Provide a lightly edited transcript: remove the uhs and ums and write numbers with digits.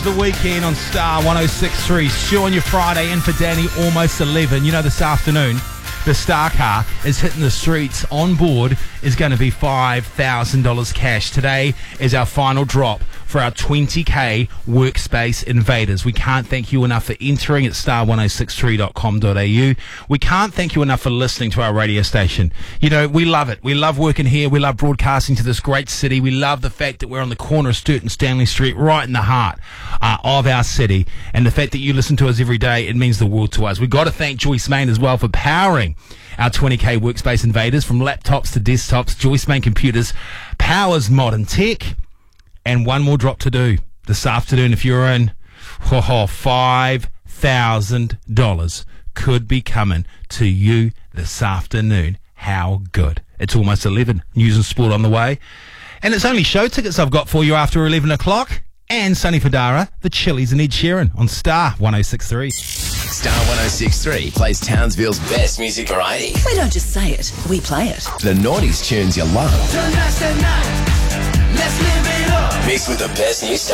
The weekend on Star 106.3. Stu on your Friday, in for Danny, almost 11. You know, this afternoon, the Star car is hitting the streets. On board is going to be $5,000 cash. Today is our final drop for our 20k Workspace Invaders. We can't thank you enough for entering at star1063.com.au. We can't thank you enough for listening to our radio station. You know, we love it. We love working here. We love broadcasting to this great city. We love the fact that we're on the corner of Sturt and Stanley Street, right in the heart of our city. And the fact that you listen to us every day, it means the world to us. We've got to thank Joyce Main as well for powering our 20k Workspace Invaders. From laptops to desktops, Joyce Main Computers powers modern tech. And one more drop to do this afternoon. If you're in, $5,000 could be coming to you this afternoon. How good. It's almost 11. News and sport on the way. And it's only show tickets I've got for you after 11 o'clock. And Sonny Fodera, the Chili's and Ed Sheeran on Star 106.3. Star 106.3 plays Townsville's best music variety. We don't just say it, we play it. The noughties tunes you love. Tonight's the night. Let's live it up. Mixed with the best new stuff.